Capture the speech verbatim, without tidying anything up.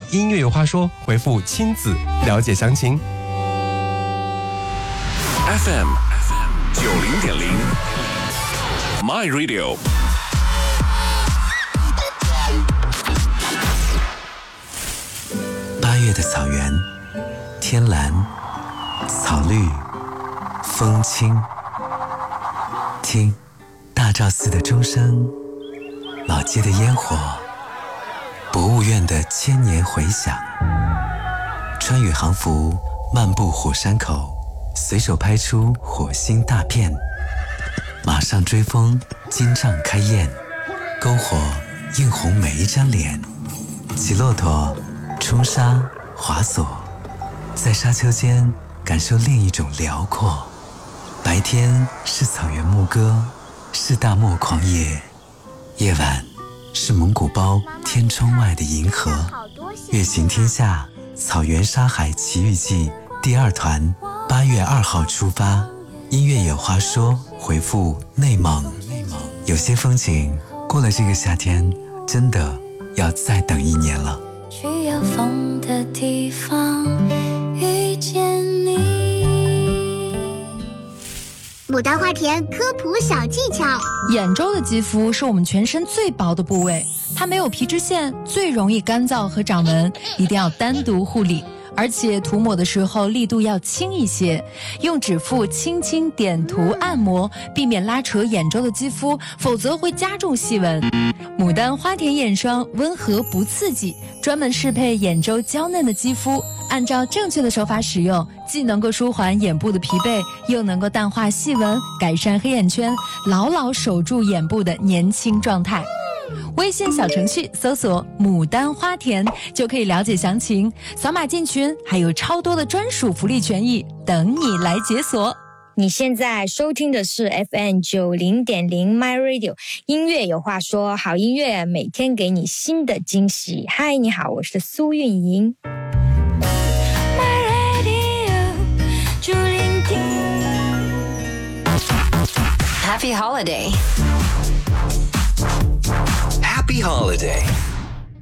音乐有话说，回复亲子了解详情。 F M 九零点零 My Radio。 八月的草原，天蓝，草绿，风轻。听，大昭寺的钟声，老街的烟火，博物院的千年回响。穿越航服，漫步火山口，随手拍出火星大片。马上追风，金帐开宴，篝火映红每一张脸。骑骆驼，冲沙，滑索，在沙丘间感受另一种辽阔。白天是草原牧歌，是大漠狂野；夜晚是蒙古包天窗外的银河。月行天下，草原沙海奇遇记第二团八月二号出发。音乐有话说，回复内蒙。有些风景过了这个夏天，真的要再等一年了。 去有风的地方遇见你。 牡丹花田科普小技巧： 眼周的肌肤是我们全身最薄的部位，它没有皮脂腺，最容易干燥和长纹，一定要单独护理。而且涂抹的时候力度要轻一些，用指腹轻轻点涂按摩，避免拉扯眼周的肌肤，否则会加重细纹。牡丹花田眼霜温和不刺激，专门适配眼周娇嫩的肌肤，按照正确的手法使用，既能够舒缓眼部的疲惫，又能够淡化细纹，改善黑眼圈，牢牢守住眼部的年轻状态。微信小程序搜索牡丹花田就可以了解详情，扫码进群还有超多的专属福利权益等你来解锁。 你现在收听的是 F M 九零点零 My Radio， 音乐有话说，好音乐每天给你新的惊喜。嗨，你好，我是苏运莹。 My Radio 九零点 Happy Holiday Happy Holiday